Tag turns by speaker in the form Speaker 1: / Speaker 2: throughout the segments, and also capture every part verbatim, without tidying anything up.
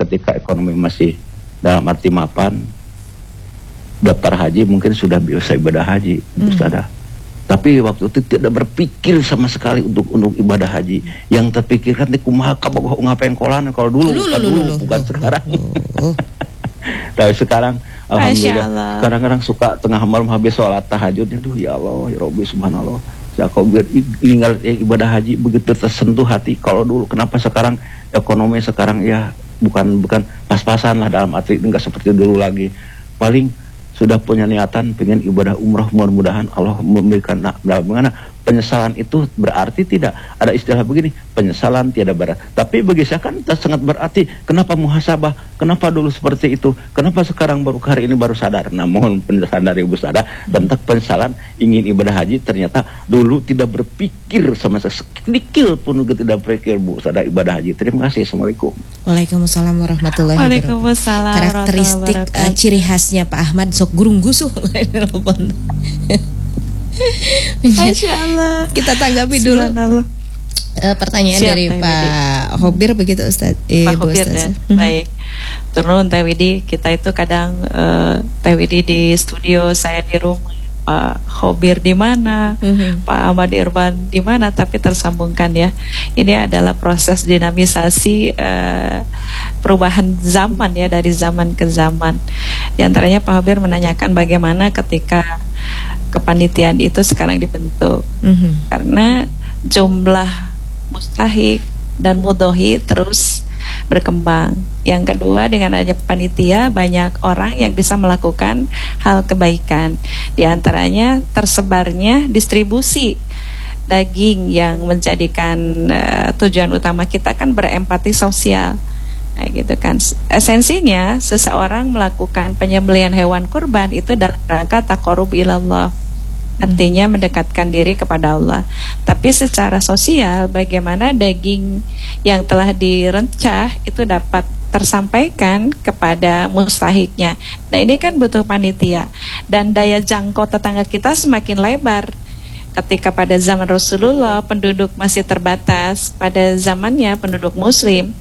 Speaker 1: ketika ekonomi masih dalam arti mapan, daftar haji mungkin sudah biasa ibadah haji, hmm. Ustazah. Tapi waktu itu tidak berpikir sama sekali untuk untuk ibadah haji. Yang terpikirkan di kumaha kabogoh ngapain kolan kalau dulu,
Speaker 2: dulu,
Speaker 1: bukan
Speaker 2: dulu,
Speaker 1: dulu,
Speaker 2: dulu,
Speaker 1: bukan
Speaker 2: dulu,
Speaker 1: sekarang.
Speaker 2: dulu.
Speaker 1: Tapi sekarang alhamdulillah, kadang-kadang suka tengah malam habis sholat tahajudnya, tuh ya Allah, ya Rabbi subhanallah. Ya kau biar tinggal ibadah haji begitu tersentuh hati. Kalau dulu kenapa sekarang ekonomi sekarang ya bukan bukan pas-pasan lah, dalam arti enggak seperti dulu lagi. Paling sudah punya niatan pengen ibadah umrah, mudah-mudahan Allah memberikan. Nah, bagaimana penyesalan itu berarti tidak ada istilah begini, penyesalan tiada berat. Tapi bagi saya kan sangat berarti. Kenapa muhasabah? Kenapa dulu seperti itu? Kenapa sekarang baru hari ini baru sadar? Nah, mohon penjelasan dari Ibu Sada tentang penyesalan ingin ibadah haji. Ternyata dulu tidak berpikir sama sedikit pun tidak berpikir Bu Sada ibadah haji. Terima kasih. Assalamualaikum.
Speaker 2: Waalaikumsalam warahmatullahi wabarakatuh.
Speaker 3: Waalaikumsalam.
Speaker 2: Karakteristik uh, ciri khasnya Pak Ahmad sok gurung gusuh.
Speaker 3: Masya Allah.
Speaker 2: Kita tanggapi dulu uh, pertanyaan Siap, dari Pak Hobir begitu Ustaz.
Speaker 3: Eh, Pak Hobir dan baik. Turun Teh Widi, kita itu kadang uh, Teh Widi di studio, saya di rumah. Pak Hobir di mana, mm-hmm. Pak Ahmad Irfan di mana, tapi tersambungkan ya. Ini adalah proses dinamisasi uh, perubahan zaman ya, dari zaman ke zaman. Di antaranya Pak Hobir menanyakan bagaimana ketika kepanitiaan itu sekarang dibentuk, mm-hmm. karena jumlah mustahik dan mudhohi terus berkembang. Yang kedua, dengan adanya panitia banyak orang yang bisa melakukan hal kebaikan. Di antaranya tersebarnya distribusi daging yang menjadikan uh, tujuan utama kita kan berempati sosial. Nah, gitu kan. Esensinya seseorang melakukan penyembelihan hewan kurban itu dalam rangka taqarrub ilallah. Artinya mendekatkan diri kepada Allah. Tapi secara sosial, bagaimana daging yang telah direncah itu dapat tersampaikan kepada mustahiknya. Nah, ini kan butuh panitia. Dan daya jangkau tetangga kita semakin lebar. Ketika pada zaman Rasulullah penduduk masih terbatas, pada zamannya penduduk muslim,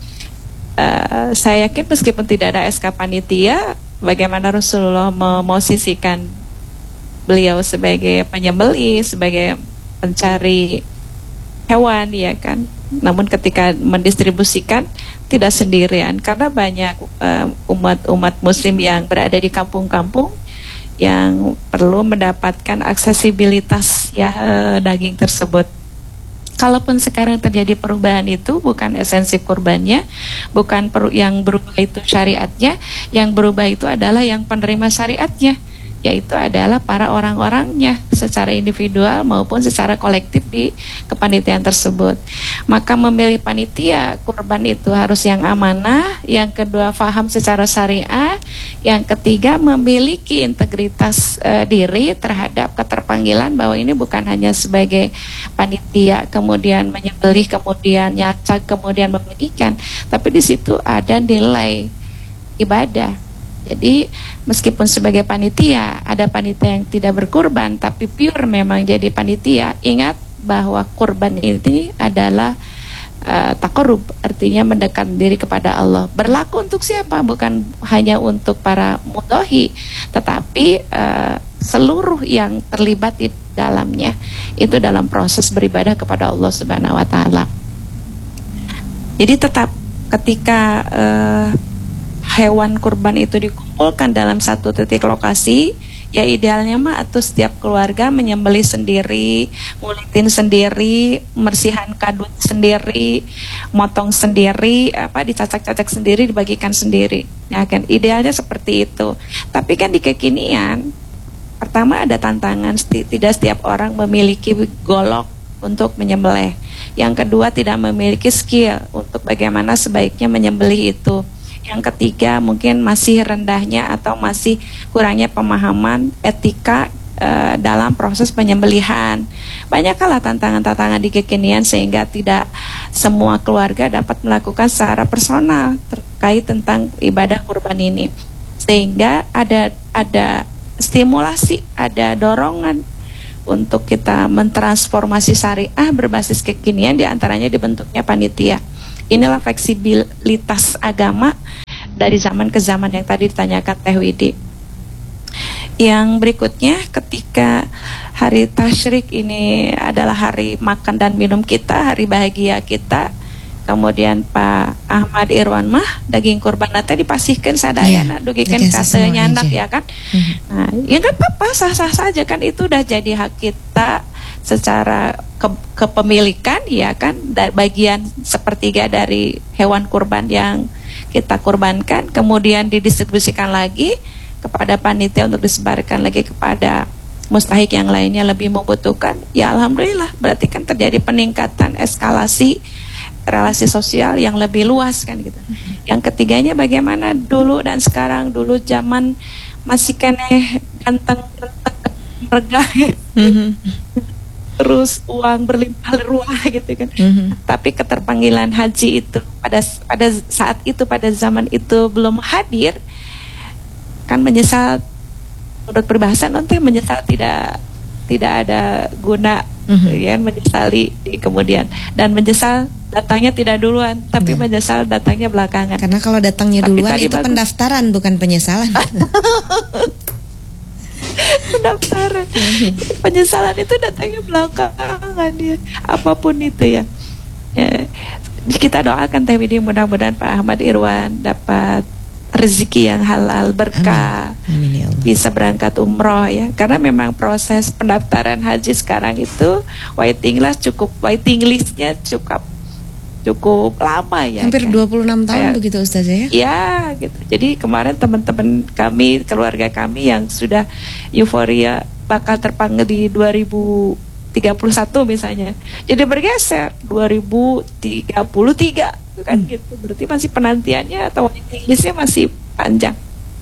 Speaker 3: uh, saya yakin meskipun tidak ada S K panitia, bagaimana Rasulullah memosisikan beliau sebagai penyembelih, sebagai pencari hewan, ya kan. Namun ketika mendistribusikan tidak sendirian, karena banyak uh, umat-umat muslim yang berada di kampung-kampung yang perlu mendapatkan aksesibilitas ya uh, daging tersebut. Kalaupun sekarang terjadi perubahan, itu bukan esensi kurbannya, bukan per, yang berubah itu syariatnya, yang berubah itu adalah yang penerima syariatnya, yaitu adalah para orang-orangnya secara individual maupun secara kolektif di kepanitiaan tersebut. Maka memilih panitia kurban itu harus yang amanah, yang kedua faham secara syariah, yang ketiga memiliki integritas uh, diri terhadap keterpanggilan bahwa ini bukan hanya sebagai panitia kemudian menyembelih, kemudian nyacak, kemudian membagikan, tapi di situ ada nilai ibadah. Jadi meskipun sebagai panitia, ada panitia yang tidak berkurban tapi pure memang jadi panitia, ingat bahwa kurban ini adalah uh, taqarrub, artinya mendekat diri kepada Allah. Berlaku untuk siapa? Bukan hanya untuk para mudhohi, tetapi uh, seluruh yang terlibat di dalamnya itu dalam proses beribadah kepada Allah Subhanahu wa taala. Jadi tetap ketika uh, hewan kurban itu dikumpulkan dalam satu titik lokasi, ya idealnya mah atau setiap keluarga menyembelih sendiri, ngulitin sendiri, membersihkan kadut sendiri, motong sendiri, apa dicacak-cacak sendiri, dibagikan sendiri. Ya kan, idealnya seperti itu. Tapi kan di kekinian, pertama ada tantangan, tidak setiap orang memiliki golok untuk menyembelih. Yang kedua, tidak memiliki skill untuk bagaimana sebaiknya menyembelih itu. Yang ketiga, mungkin masih rendahnya atau masih kurangnya pemahaman etika e, dalam proses penyembelihan. Banyaklah tantangan-tantangan di kekinian sehingga tidak semua keluarga dapat melakukan secara personal terkait tentang ibadah kurban ini. Sehingga ada ada stimulasi, ada dorongan untuk kita mentransformasi syariah berbasis kekinian, diantaranya dibentuknya panitia. Inilah fleksibilitas agama dari zaman ke zaman yang tadi ditanyakan Teh Widi. Yang berikutnya, ketika hari tasyrik ini adalah hari makan dan minum kita, hari bahagia kita. Kemudian Pak Ahmad Irwan mah daging kurban teh dipasihkan sadayana, yeah, dugikan katanya anak ya kan. Mm-hmm. Nah, ya kan apa-apa, sah-sah saja kan, itu udah jadi hak kita secara ke, kepemilikan ya kan, da, bagian sepertiga dari hewan kurban yang kita kurbankan, kemudian didistribusikan lagi kepada panitia untuk disebarkan lagi kepada mustahik yang lainnya lebih membutuhkan. Ya alhamdulillah, berarti kan terjadi peningkatan eskalasi relasi sosial yang lebih luas kan gitu. Mm-hmm. Yang ketiganya bagaimana dulu dan sekarang. Dulu zaman masih keneh ganteng-ganteng regah, mm-hmm. terus uang berlimpah ruah gitu kan. Mm-hmm. Tapi keterpanggilan haji itu pada pada saat itu, pada zaman itu belum hadir, kan menyesal, menurut perbahasan nanti menyesal tidak tidak ada guna, mm-hmm. ya, menyesali di kemudian, dan menyesal datangnya tidak duluan, tapi yeah. menyesal datangnya belakangan.
Speaker 2: Karena kalau datangnya tapi duluan itu bagus. Pendaftaran bukan penyesalan.
Speaker 3: Pendaftaran, penyesalan itu datangnya belakangan ya, apapun itu ya. Ya, kita doakan Teh Widi, mudah-mudahan Pak Ahmad Irwan dapat rezeki yang halal, berkah, Amin. Amin, ya Allah. Bisa berangkat umroh ya, karena memang proses pendaftaran haji sekarang itu waiting list cukup waiting listnya cukup cukup lama ya,
Speaker 2: hampir kan? dua puluh enam tahun. Kayak, begitu Ustazah ya?
Speaker 3: Ya gitu. Jadi kemarin teman-teman kami, keluarga kami yang sudah euforia bakal terpanggil di dua ribu tiga puluh satu misalnya, jadi bergeser dua ribu tiga puluh tiga kan, hmm. gitu. Berarti masih penantiannya atau Inggrisnya masih panjang.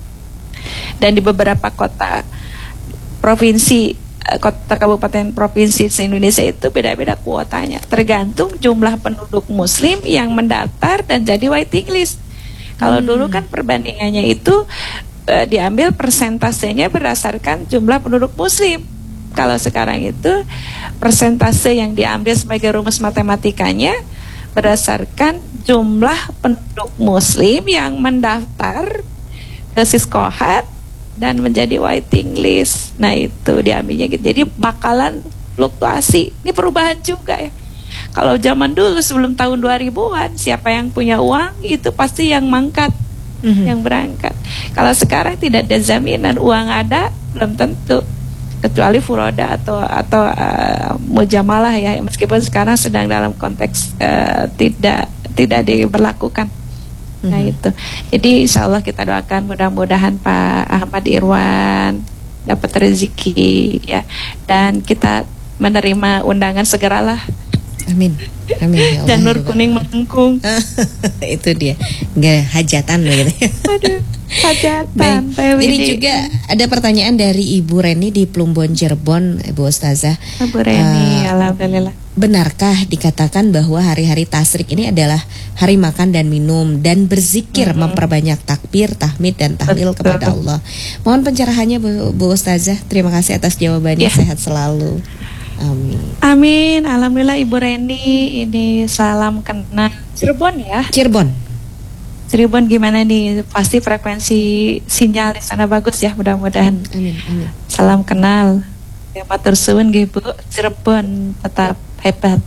Speaker 3: Dan di beberapa kota provinsi, kota kabupaten provinsi se-Indonesia itu beda-beda kuotanya, tergantung jumlah penduduk muslim yang mendaftar dan jadi waiting list. Kalau hmm. dulu kan perbandingannya itu uh, diambil persentasenya berdasarkan jumlah penduduk muslim. Kalau sekarang itu persentase yang diambil sebagai rumus matematikanya berdasarkan jumlah penduduk muslim yang mendaftar ke Siskohat dan menjadi waiting list. Nah itu diambilnya gitu. Jadi bakalan fluktuasi. Ini perubahan juga ya. Kalau zaman dulu sebelum tahun dua ribuan, siapa yang punya uang itu pasti yang mangkat, mm-hmm. yang berangkat. Kalau sekarang tidak ada jaminan uang ada, belum tentu. Kecuali furoda atau atau uh, mujamalah ya, meskipun sekarang sedang dalam konteks uh, tidak tidak diberlakukan. Mm-hmm. Nah itu, jadi insya Allah kita doakan mudah-mudahan Pak Ahmad Irwan dapat rezeki ya, dan kita menerima undangan segeralah.
Speaker 2: Amin. Amin ya Allah.
Speaker 3: Janur kuning melengkung.
Speaker 2: Itu dia, nggak hajatan begitu.
Speaker 3: Aduh, hajatan.
Speaker 2: Baik. Ini juga ada pertanyaan dari Ibu Reni di Plumbon Cirebon, Ibu Ustazah.
Speaker 3: Ibu Reni, uh, alhamdulillah.
Speaker 2: Benarkah dikatakan bahwa hari-hari tasyrik ini adalah hari makan dan minum dan berzikir, mm-hmm. memperbanyak takbir, tahmid dan tahlil kepada Allah? Mohon pencerahannya Bu, Bu Ustazah. Terima kasih atas jawabannya. Yeah. Sehat selalu. Amin.
Speaker 3: Amin. Alhamdulillah Ibu Reni, ini salam kenal Cirebon ya.
Speaker 2: Cirebon.
Speaker 3: Cirebon gimana nih? Pasti frekuensi sinyal di sana bagus ya, mudah-mudahan.
Speaker 2: Amin. Amin.
Speaker 3: Salam kenal. Ya matur suwun nggih Bu. Cirebon tetap hebat.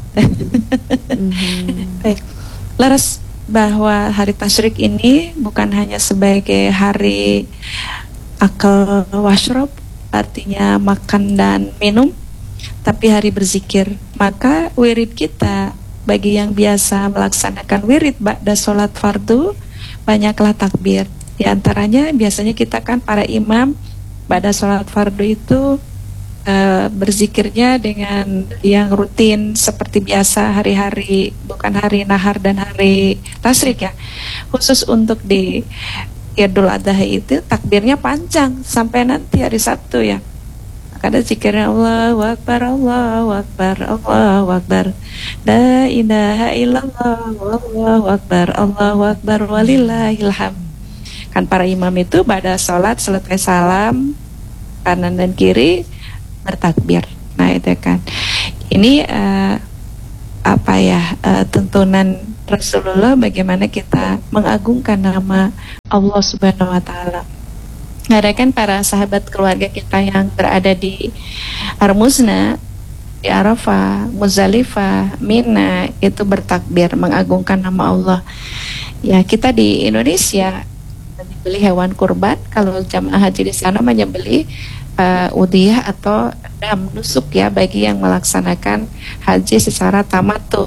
Speaker 3: Mm-hmm. Baik. Leres bahwa hari tasyrik ini bukan hanya sebagai hari akal washrab, artinya makan dan minum, tapi hari berzikir. Maka wirid kita bagi yang biasa melaksanakan wirid ba'da sholat fardu, banyaklah takbir. Di antaranya biasanya kita kan para imam ba'da sholat fardu itu uh, berzikirnya dengan yang rutin seperti biasa hari-hari, bukan hari nahar dan hari tasyrik ya. Khusus untuk di Idul Adha itu takbirnya panjang sampai nanti hari Sabtu ya. Kada zikirnya Allahu Akbar, Allahu Akbar, Allahu Akbar, la ilaha illallah, Allahu Akbar, Allahu Akbar, walillahil hamd. Kan para imam itu pada sholat selesai salam kanan dan kiri bertakbir. Nah itu kan. Ini uh, apa ya uh, tuntunan Rasulullah bagaimana kita mengagungkan nama Allah Subhanahu wa taala. Ada kan para sahabat keluarga kita yang berada di Armuzna, di Arafah, Muzdalifah, Mina, itu bertakbir mengagungkan nama Allah. Ya, kita di Indonesia menyembelih hewan kurban, kalau jamaah haji di sana menyembelih uh, udhiyah atau dam nusuk ya bagi yang melaksanakan haji secara tamattu.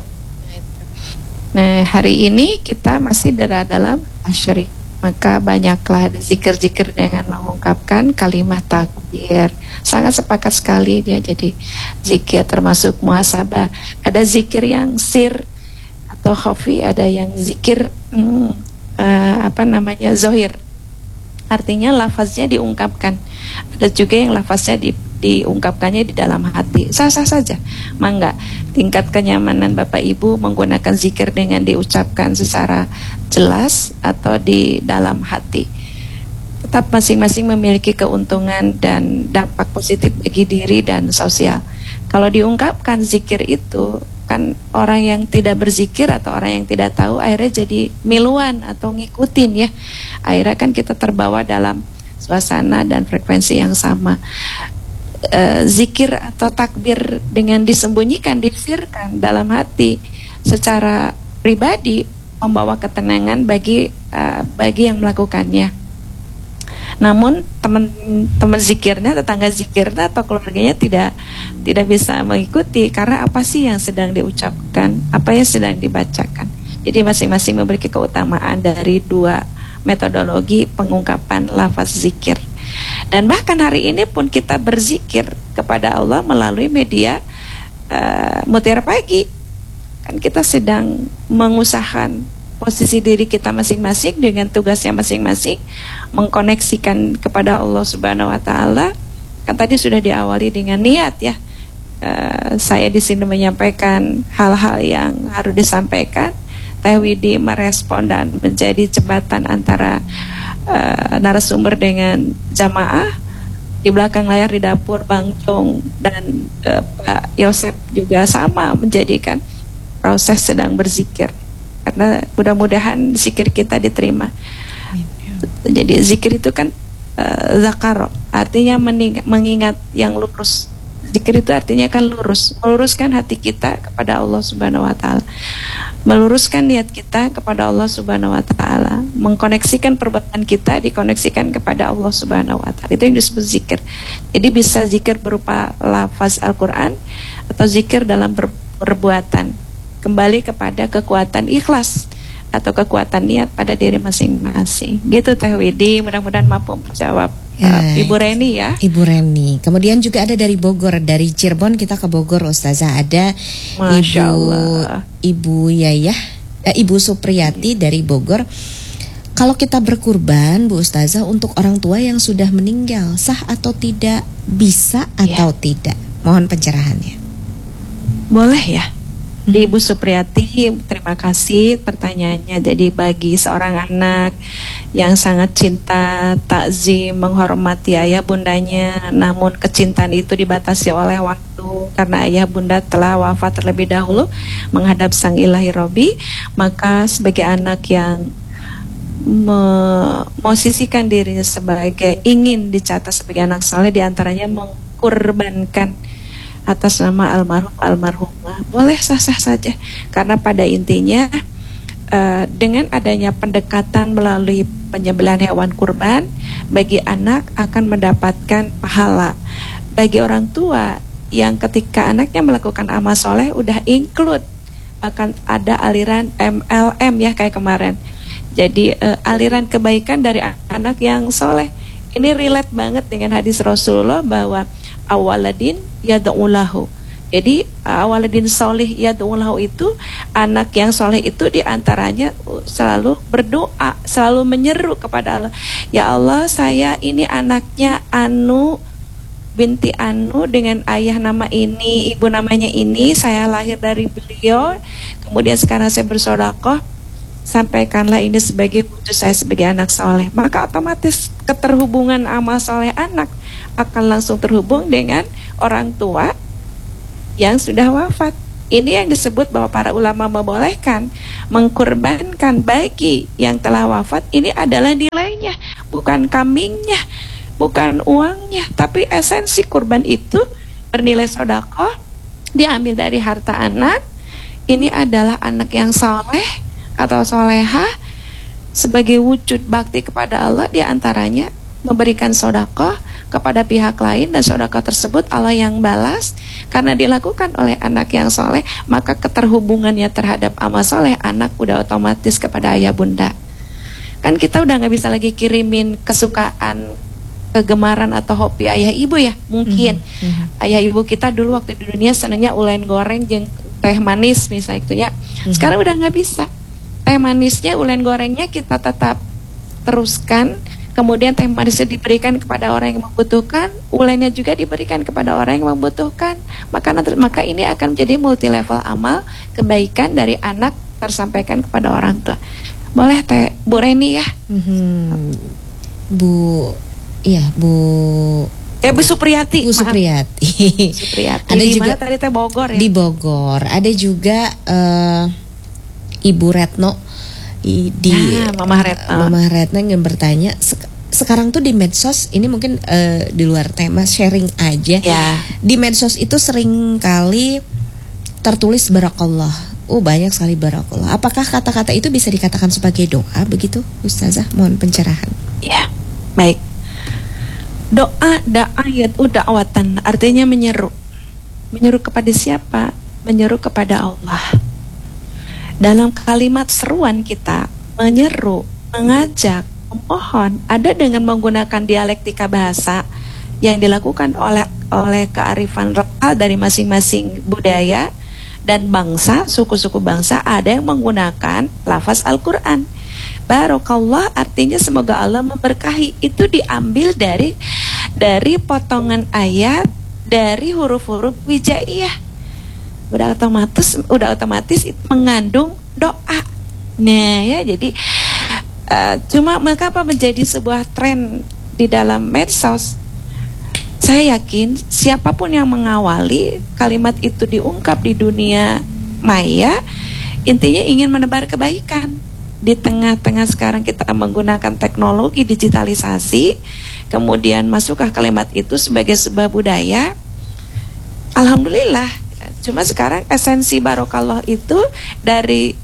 Speaker 3: Nah, hari ini kita masih berada dalam asyrik, maka banyaklah zikir-zikir dengan mengungkapkan kalimat takbir. Sangat sepakat sekali dia jadi zikir termasuk muhasabah. Ada zikir yang sir atau khafi, ada yang zikir hmm, uh, apa namanya zohir, artinya lafaznya diungkapkan. Ada juga yang lafaznya di, diungkapkannya di dalam hati. Sah-sah saja, mangga. Tingkat kenyamanan Bapak Ibu menggunakan zikir dengan diucapkan secara jelas atau di dalam hati. Tetap masing-masing memiliki keuntungan dan dampak positif bagi diri dan sosial. Kalau diungkapkan zikir itu, kan orang yang tidak berzikir atau orang yang tidak tahu akhirnya jadi miluan atau ngikutin ya. Akhirnya kan kita terbawa dalam suasana dan frekuensi yang sama. E, zikir atau takbir dengan disembunyikan, disirkan dalam hati secara pribadi membawa ketenangan bagi uh, bagi yang melakukannya. Namun teman-teman zikirnya, tetangga zikirnya atau keluarganya tidak tidak bisa mengikuti karena apa sih yang sedang diucapkan, apa yang sedang dibacakan. Jadi masing-masing memiliki keutamaan dari dua metodologi pengungkapan lafaz zikir. Dan bahkan hari ini pun kita berzikir kepada Allah melalui media uh, Mutiara Pagi. Kan kita sedang mengusahakan posisi diri kita masing-masing dengan tugasnya masing-masing, mengkoneksikan kepada Allah Subhanahu wa taala. Kan tadi sudah diawali dengan niat ya. Uh, saya di sini menyampaikan hal-hal yang harus disampaikan. Teh Widi merespon dan menjadi jembatan antara Uh, narasumber dengan jamaah. Di belakang layar di dapur Bang Jong dan uh, Pak Yosep juga sama menjadikan proses sedang berzikir, karena mudah-mudahan zikir kita diterima. Jadi zikir itu kan uh, zakaro, artinya mening- mengingat yang lurus. Zikir itu artinya kan lurus, meluruskan hati kita kepada Allah Subhanahu wa taala, meluruskan niat kita kepada Allah Subhanahu wa taala, mengkoneksikan perbuatan kita dikoneksikan kepada Allah Subhanahu wa taala. Itu yang disebut zikir. Jadi bisa zikir berupa lafaz Al-Qur'an atau zikir dalam ber- perbuatan. Kembali kepada kekuatan ikhlas atau kekuatan niat pada diri masing-masing. Gitu Teh Widi, mudah-mudahan mampu menjawab ya, uh, Ibu Reni ya.
Speaker 2: Ibu Reni. Kemudian juga ada dari Bogor, dari Cirebon kita ke Bogor Ustazah, ada
Speaker 3: Masya
Speaker 2: Ibu
Speaker 3: Allah.
Speaker 2: Ibu Yayah, eh, Ibu Supriyati dari Bogor. Kalau kita berkurban Bu Ustazah untuk orang tua yang sudah meninggal, sah atau tidak, bisa atau ya. tidak? Mohon pencerahannya.
Speaker 3: Boleh ya. Di Ibu Supriyati, terima kasih pertanyaannya. Jadi bagi seorang anak yang sangat cinta, takzim, menghormati ayah bundanya, namun kecintaan itu dibatasi oleh waktu karena ayah bunda telah wafat terlebih dahulu menghadap Sang Ilahi Robbi, maka sebagai anak yang memosisikan dirinya sebagai ingin dicatat sebagai anak saleh, diantaranya mengkurbankan atas nama almarhum almarhumah, boleh sah-sah saja, karena pada intinya uh, dengan adanya pendekatan melalui penyembelihan hewan kurban, bagi anak akan mendapatkan pahala. Bagi orang tua yang ketika anaknya melakukan amal soleh udah include, akan ada aliran M L M ya kayak kemarin. Jadi uh, aliran kebaikan dari anak yang soleh. Ini relate banget dengan hadis Rasulullah bahwa awaladin yad'ulahu. Jadi awaladin soleh yad'ulahu itu, anak yang soleh itu diantaranya selalu berdoa, selalu menyeru kepada Allah. Ya Allah, saya ini anaknya Anu binti Anu dengan ayah nama ini, ibu namanya ini, saya lahir dari beliau, kemudian sekarang saya bersedekah, sampaikanlah ini sebagai wujud saya sebagai anak soleh. Maka otomatis keterhubungan amal soleh anak akan langsung terhubung dengan orang tua yang sudah wafat.
Speaker 4: Ini yang disebut bahwa para ulama membolehkan mengkurbankan bagi yang telah wafat. Ini adalah nilainya, bukan kambingnya, bukan uangnya, tapi esensi kurban itu bernilai sedekah, diambil dari harta anak. Ini adalah anak yang soleh atau soleha sebagai wujud bakti kepada Allah, diantaranya memberikan sedekah kepada pihak lain, dan sedekah tersebut Allah yang balas karena dilakukan oleh anak yang soleh. Maka keterhubungannya terhadap amal soleh anak udah otomatis kepada ayah bunda. Kan kita udah nggak bisa lagi kirimin kesukaan, kegemaran atau hobi ayah ibu ya, mungkin mm-hmm. ayah ibu kita dulu waktu di dunia senangnya ulen goreng jeung teh manis misalnya itu ya. Mm-hmm. Sekarang udah nggak bisa. Teh manisnya, ulen gorengnya kita tetap teruskan. Kemudian teh manisnya diberikan kepada orang yang membutuhkan, ulennya juga diberikan kepada orang yang membutuhkan. Maka maka ini akan menjadi multi level amal kebaikan dari anak tersampaikan kepada orang tua. Boleh teh Bu Reni ya?
Speaker 2: Mm-hmm. Bu, iya Bu.
Speaker 4: Ya Bu Supriyati.
Speaker 2: Bu Supriyati.
Speaker 4: Supriyati.
Speaker 2: Ada
Speaker 4: di
Speaker 2: juga
Speaker 4: mana tadi teh Bogor ya?
Speaker 2: Di Bogor. Ada juga uh, Ibu Retno. Di
Speaker 4: nah, Mama Retno.
Speaker 2: Mama Retno yang bertanya, sek- sekarang tuh di medsos ini mungkin uh, di luar tema, sharing aja.
Speaker 4: Ya.
Speaker 2: Di medsos itu sering kali tertulis barakallah. Oh, banyak sekali barakallah. Apakah kata-kata itu bisa dikatakan sebagai doa begitu, Ustazah? Mohon pencerahan.
Speaker 4: Ya, baik. Doa da'ayat uda'watan artinya menyeru. Menyeru kepada siapa? Menyeru kepada Allah. Dalam kalimat seruan kita menyeru, mengajak, memohon, ada dengan menggunakan dialektika bahasa yang dilakukan oleh oleh kearifan lokal dari masing-masing budaya dan bangsa, suku-suku bangsa. Ada yang menggunakan lafaz Al-Quran. Barakallah artinya semoga Allah memberkahi. Itu diambil dari dari potongan ayat dari huruf-huruf wijaiyah. Udah otomatis, udah otomatis itu mengandung doa. Nah ya, jadi uh, cuma mengapa menjadi sebuah tren di dalam medsos? Saya yakin siapapun yang mengawali kalimat itu diungkap di dunia maya, intinya ingin menebar kebaikan. Di tengah-tengah sekarang kita menggunakan teknologi digitalisasi, kemudian masuklah kalimat itu sebagai sebuah budaya. Alhamdulillah. Cuma sekarang esensi barokallah itu dari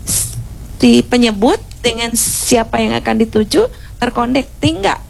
Speaker 4: di penyebut dengan siapa yang akan dituju terconnecting enggak?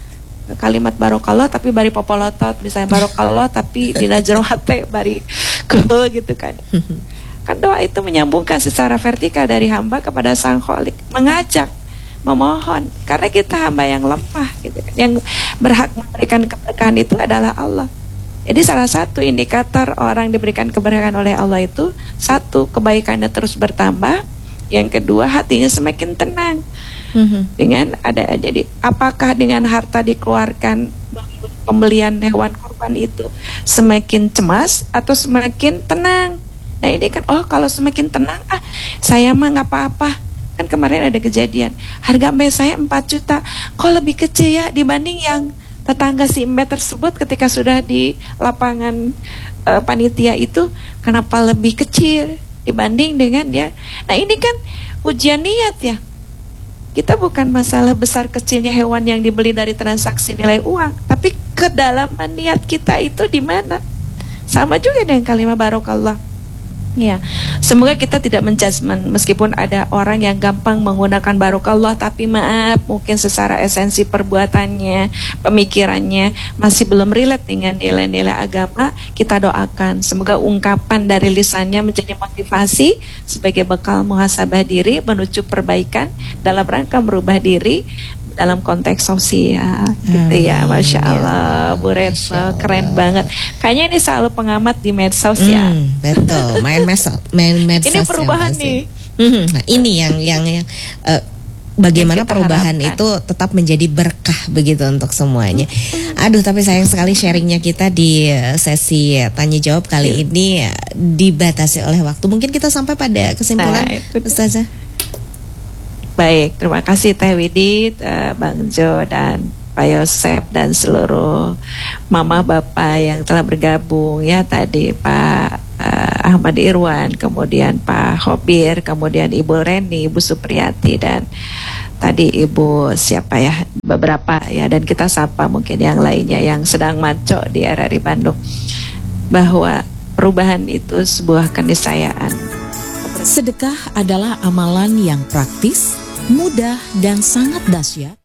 Speaker 4: Kalimat barokallah tapi bari popolotot, misalnya barokallah tapi dina jero hate bari keul gitu kan. Kan doa itu menyambungkan secara vertikal dari hamba kepada Sang Khalik, mengajak, memohon, karena kita hamba yang lemah gitu kan. Yang berhak memberikan keberkahan itu adalah Allah. Jadi salah satu indikator orang diberikan keberkahan oleh Allah itu, satu, kebaikannya terus bertambah, yang kedua, hatinya semakin tenang. Mm-hmm. Dengan ada jadi apakah dengan harta dikeluarkan pembelian hewan kurban itu semakin cemas atau semakin tenang? Nah ini kan, oh kalau semakin tenang, ah saya mah nggak apa-apa. Kan kemarin ada kejadian, harga mbe saya empat juta, kok lebih kecil ya dibanding yang tetangga si Mbe tersebut ketika sudah di lapangan e, panitia itu, kenapa lebih kecil dibanding dengan dia. Nah ini kan ujian niat ya. Kita bukan masalah besar kecilnya hewan yang dibeli dari transaksi nilai uang, tapi kedalaman niat kita itu di mana. Sama juga dengan kalimat barokallah. Ya, semoga kita tidak menjudgment meskipun ada orang yang gampang menggunakan barokallah, tapi maaf mungkin secara esensi perbuatannya, pemikirannya masih belum relate dengan nilai-nilai agama. Kita doakan semoga ungkapan dari lisannya menjadi motivasi sebagai bekal muhasabah diri menuju perbaikan dalam rangka merubah diri dalam konteks sosial gitu ya. Masya Allah, Bu Retno keren banget. Kayaknya ini selalu pengamat di medsos ya.
Speaker 2: Hmm, betul, main medsos, main medsos.
Speaker 4: Ini perubahan nih.
Speaker 2: Hmm, nah ini yang yang yang uh, bagaimana
Speaker 4: yang
Speaker 2: perubahan
Speaker 4: harapkan
Speaker 2: itu tetap menjadi berkah begitu untuk semuanya. Aduh, tapi sayang sekali sharingnya kita di sesi tanya jawab kali ini dibatasi oleh waktu. Mungkin kita sampai pada kesimpulan, nah, Ustazah.
Speaker 4: Baik, terima kasih Teh Widi, uh, Bang Jo dan Pak Yosep dan seluruh mama bapak yang telah bergabung ya tadi, Pak uh,
Speaker 3: Ahmad Irwan, kemudian Pak Khobir, kemudian Ibu Reni, Ibu Supriyati, dan tadi Ibu siapa ya, beberapa ya, dan kita sapa mungkin yang lainnya yang sedang maco di R R I Bandung, bahwa perubahan itu sebuah keniscayaan.
Speaker 5: Sedekah adalah amalan yang praktis, mudah, dan sangat dahsyat.